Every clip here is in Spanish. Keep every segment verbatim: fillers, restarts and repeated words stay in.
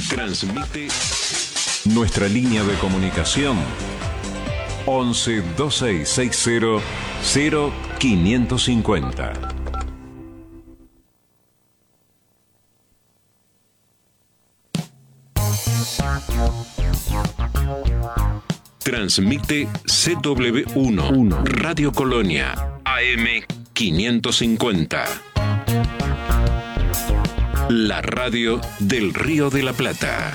Transmite nuestra línea de comunicación once dos seis seis cero cero quinientos cincuenta. Transmite C W uno, Radio Colonia, A M quinientos cincuenta. La radio del Río de la Plata.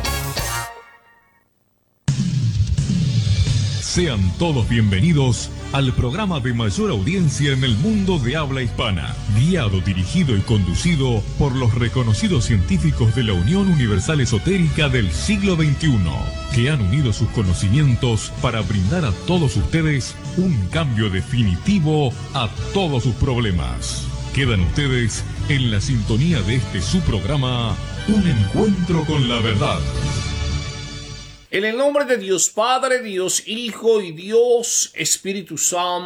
Sean todos bienvenidos al programa de mayor audiencia en el mundo de habla hispana, guiado, dirigido y conducido por los reconocidos científicos de la Unión Universal Esotérica del siglo veintiuno, que han unido sus conocimientos para brindar a todos ustedes un cambio definitivo a todos sus problemas. Quedan ustedes en la sintonía de este su programa, Un Encuentro con la Verdad. En el nombre de Dios Padre, Dios Hijo y Dios Espíritu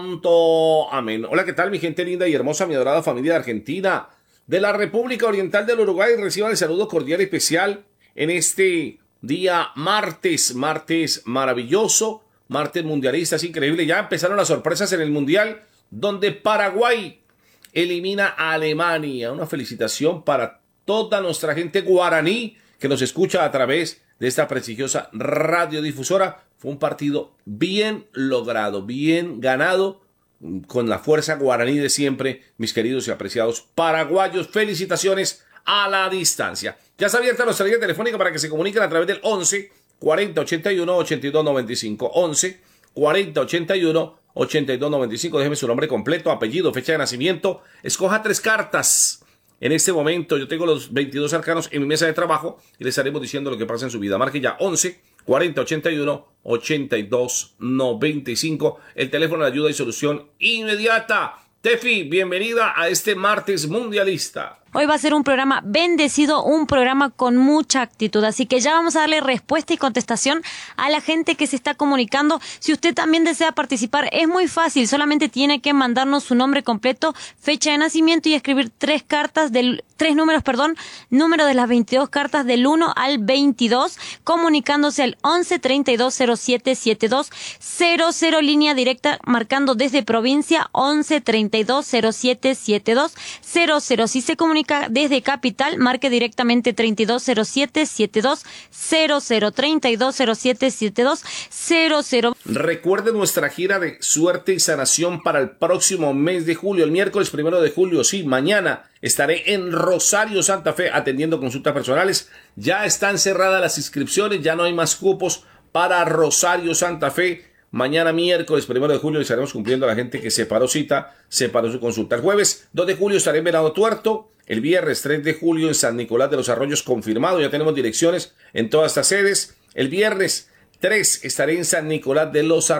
Santo. Amén. Hola, ¿qué tal mi gente linda y hermosa, mi adorada familia de Argentina, de la República Oriental del Uruguay? Reciban el saludo cordial y especial en este día martes, martes maravilloso, martes mundialista, es increíble. Ya empezaron las sorpresas en el Mundial, donde Paraguay elimina a Alemania. Una felicitación para toda nuestra gente guaraní que nos escucha a través de esta prestigiosa radiodifusora. Fue un partido bien logrado, bien ganado, con la fuerza guaraní de siempre, mis queridos y apreciados paraguayos. Felicitaciones a la distancia. Ya está abierta nuestra línea telefónica para que se comuniquen a través del once cuarenta ochenta y uno ochenta y dos noventa y cinco. once cuarenta ochenta y uno ochenta y dos noventa y cinco. Déjeme su nombre completo, apellido, fecha de nacimiento. Escoja tres cartas. En este momento yo tengo los veintidós arcanos en mi mesa de trabajo y les estaremos diciendo lo que pasa en su vida. Marque ya once cuarenta ochenta y uno ochenta y dos noventa y cinco. El teléfono de ayuda y solución inmediata. Tefi, bienvenida a este martes mundialista. Hoy va a ser un programa bendecido, un programa con mucha actitud, así que ya vamos a darle respuesta y contestación a la gente que se está comunicando. Si usted también desea participar, es muy fácil, solamente tiene que mandarnos su nombre completo, fecha de nacimiento y escribir tres cartas, del, tres números, perdón, número de las veintidós cartas del uno al veintidós, comunicándose al once treinta y dos cero siete setenta y dos cero cero, línea directa, marcando desde provincia once treinta y dos cero siete setenta y dos cero cero. Si se comunica desde capital, marque directamente treinta y dos cero siete setenta y dos cero cero, treinta y dos cero siete setenta y dos cero cero. Recuerde nuestra gira de suerte y sanación para el próximo mes de julio, el miércoles primero de julio. Sí, mañana estaré en Rosario, Santa Fe, atendiendo consultas personales. Ya están cerradas las inscripciones, ya no hay más cupos para Rosario, Santa Fe. Mañana miércoles primero de julio estaremos cumpliendo a la gente que separó cita, separó su consulta. El jueves dos de julio estaré en Venado Tuerto. El viernes tres de julio en San Nicolás de los Arroyos, confirmado. Ya tenemos direcciones en todas estas sedes. El viernes tres estaré en San Nicolás de los Arroyos.